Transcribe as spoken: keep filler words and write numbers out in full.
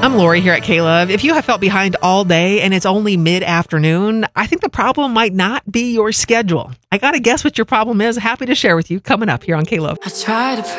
I'm Lori here at K-Love. If you have felt behind all day and it's only mid-afternoon, I think the problem might not be your schedule. I got to guess what your problem is. Happy to share with you coming up here on K-Love. I try to